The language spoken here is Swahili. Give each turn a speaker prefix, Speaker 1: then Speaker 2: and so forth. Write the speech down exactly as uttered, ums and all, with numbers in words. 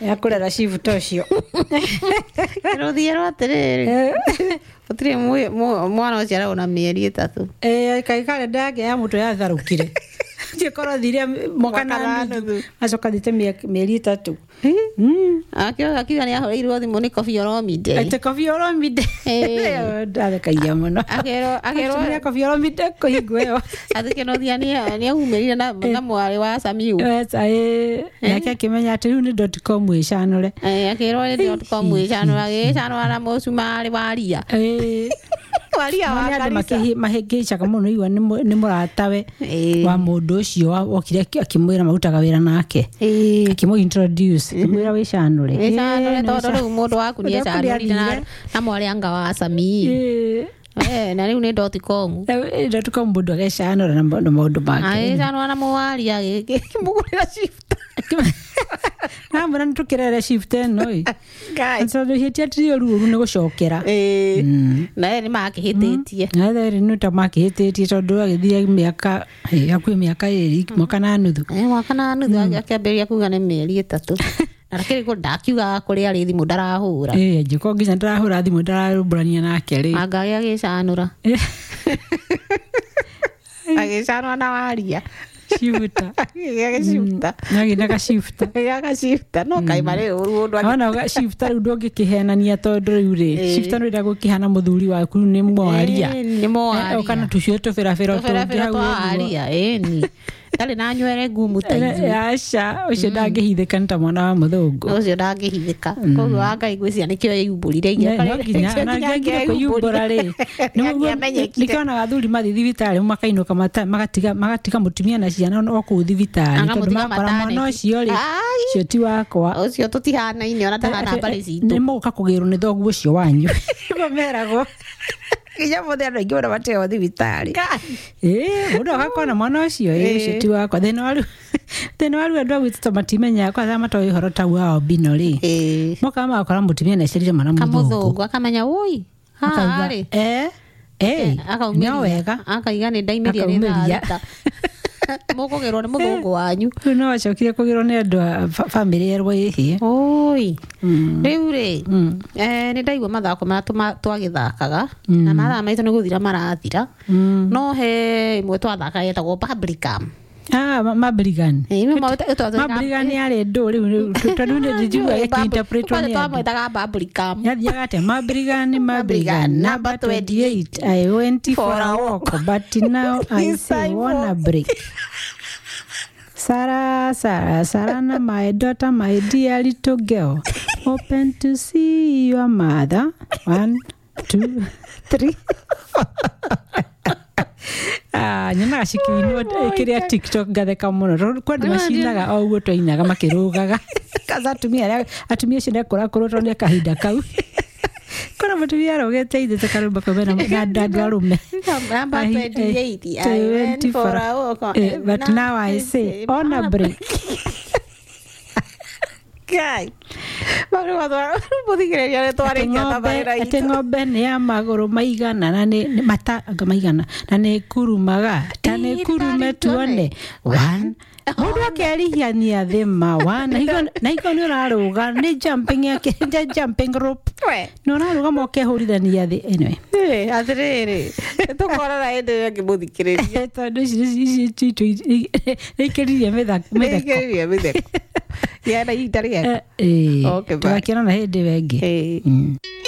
Speaker 1: akurera shift ucio
Speaker 2: ruthiero atiriri utire mwana ucio arauna mieri itatu
Speaker 1: eh kai kalenda yake ya mutu yatharukire Chekora thire mwaka nuthu acoka thite mieri itatu
Speaker 2: mm akio akiga ni ahoreirwo thimu ni Koffi Olomide
Speaker 1: ate Koffi Olomide ndathekagia muno
Speaker 2: akero akero
Speaker 1: ni Koffi Olomide koigwe
Speaker 2: athike no thia ni ni ahumirire na na mwari wa Samiu
Speaker 1: eh yake kimenya ati ni .com ichanure
Speaker 2: eh akero ni .com ichanure ichanura na musumari waria
Speaker 1: eh
Speaker 2: waria wa
Speaker 1: kanisa mahegecaga muno iwa ni muratawe wa mundu ucio okire akimwira marutaga wira nake akimu introduce kimwira wishanure
Speaker 2: wishanure todo riu mundu waku ni echanure na na mwari anga wa Samiu eh na riu ni .com
Speaker 1: eh .com mundu ageshanura na mundu make
Speaker 2: ai echanura na mwaria kimugurira shift
Speaker 1: na mbona ntukirere shift no guys so hitia trio ruru ni gucokera
Speaker 2: eh na ni makihititie
Speaker 1: na theri ni ta makihititie tondu agithia miaka yakwi miaka iri mwaka na nuthu
Speaker 2: eh mwaka na nuthu akiamberia kuga ni mieri itatu arakiri ko ndakiuga kuri ari thimu ndarahura
Speaker 1: eh jiko nginya ndarahura thimu ndararumburania nake ri
Speaker 2: agari agicanura agicanura na waria
Speaker 1: shifta
Speaker 2: ya shifta
Speaker 1: nagi naga shifta
Speaker 2: ya shifta no kai mare uru
Speaker 1: ona ga shifta ru ndogi kihenania tondu riu ri shifta ru ndago kihana muthuri waku ni mwaria
Speaker 2: ni mwaria
Speaker 1: kana tucio tufira fira
Speaker 2: twaria eh ni tale na nywere ngumu taizu
Speaker 1: acha ucio ndangihithika nta mwana wa muthungu
Speaker 2: ucio ndangihithika koguo anga igwisia nikio yubulire igia
Speaker 1: kana ngagire ko yubura ri nikona gathuri mathi thibitari makainuka magatiga magatiga mutumia na ciana no ku thibitari tondu makora mwana ucio ri cio ti wakwa
Speaker 2: ucio tutihana ini ona tahana bari citu
Speaker 1: ni muka kugirwo ni thogu ucio wanyu gomeragwo Kija mothe andu aingi ora bateo thibitari eh mundu akakona mwana ucio eh cio ti wakwa thina waru thina waru andu agwita matimenya kwa thama to ihoro ta wao bino ri eh moka makora mutumia na cirire mana
Speaker 2: muthungu akamenya ui ha ari
Speaker 1: eh eh
Speaker 2: akaumiria wega akaiga ni ndaimiria ni thata mukugirwo ni muthungu wanyu
Speaker 1: no acokire kugirwo ni andu family yerwo ihi
Speaker 2: oi riu ri eh ni ndaigua mathako mara twagithakaga na mara maitu ni guthira marathira no he imwe twathaka yetagwo Publicam
Speaker 1: ah Mabrigan
Speaker 2: eh ime maweta eto
Speaker 1: Mabrigan yale ndo riu tondu ndi dijua yake interpret
Speaker 2: ni kwa twamwetaga Publicam
Speaker 1: yathia ate Mabrigan Mabrigan number twenty-eight I went for a walk but now I say wanna break Sarah, Sarah, Sarana, my daughter, my dear little girl, open to see your mother. One, two, three. Ah, nyina cikiinwo kiria TikTok gatheka muno kwa ndimacinaga o uguo twainaga makirugaga kaza atumia atumia cio ndekora kurutwo ni kahinda kau Kora mutumia rogete ithete karumba komena na ndarume
Speaker 2: number twenty-eight I went for a walk
Speaker 1: but now I say on a break
Speaker 2: Kai Bari wadwa muthikireria ni twarikia ta barira
Speaker 1: ite ate ng'ombe ni ya maguru maigana na ni mata anga maigana na ni kurumaga ta ni kurume tuone one mundu akerihia ni athima wana na iko ni uraruga ni jumping yake jumping rope no uraruga moke hurithania thi anyway
Speaker 2: eh atiriri tukorora ende ngimuthikiriria
Speaker 1: tondu ici citu ikiririe mithako
Speaker 2: ikiririe mithako ya na itari ya
Speaker 1: eh okay, tugakiona na hindi wengi
Speaker 2: eh